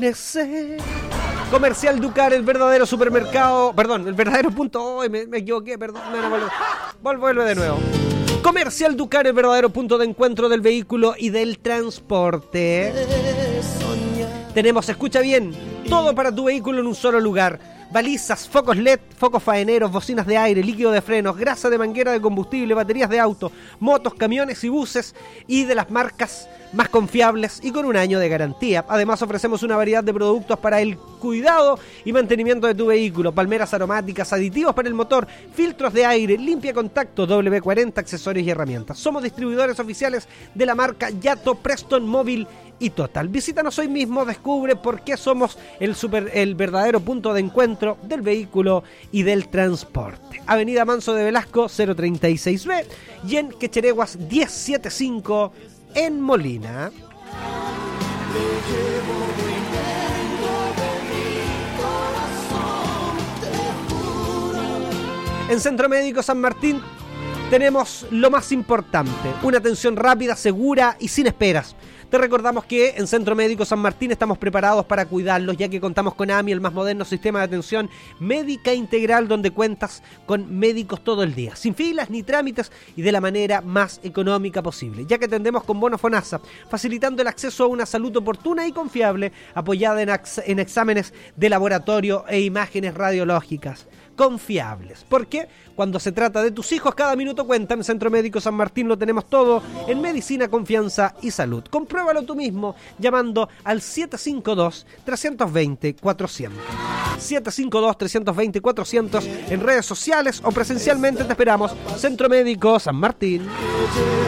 amanecer. Comercial Ducar, el verdadero supermercado. Perdón, el verdadero punto. Me equivoqué, perdón. Vuelve de nuevo. Comercial Ducar, el verdadero punto de encuentro del vehículo y del transporte. Tenemos, escucha bien, todo para tu vehículo en un solo lugar. Balizas, focos LED, focos faeneros, bocinas de aire, líquido de frenos, grasa de manguera de combustible, baterías de auto, motos, camiones y buses, y de las marcas más confiables y con un año de garantía. Además ofrecemos una variedad de productos para el cuidado y mantenimiento de tu vehículo: palmeras aromáticas, aditivos para el motor, filtros de aire, limpia contacto, W40, accesorios y herramientas. Somos distribuidores oficiales de la marca Yato, Preston, Móvil y Total. Visítanos hoy mismo, descubre por qué somos el verdadero punto de encuentro del vehículo y del transporte. Avenida Manso de Velasco 036B y en Quechereguas 1075 en Molina. En Centro Médico San Martín tenemos lo más importante: una atención rápida, segura y sin esperas. Te recordamos que en Centro Médico San Martín estamos preparados para cuidarlos, ya que contamos con AMI, el más moderno sistema de atención médica integral, donde cuentas con médicos todo el día, sin filas ni trámites y de la manera más económica posible, ya que atendemos con bono FONASA, facilitando el acceso a una salud oportuna y confiable, apoyada en exámenes de laboratorio e imágenes radiológicas confiables. Porque cuando se trata de tus hijos, cada minuto cuenta. En Centro Médico San Martín lo tenemos todo en medicina, confianza y salud. Compruébalo tú mismo llamando al 752-320-400. 752-320-400 en redes sociales o presencialmente. Te esperamos. Centro Médico San Martín.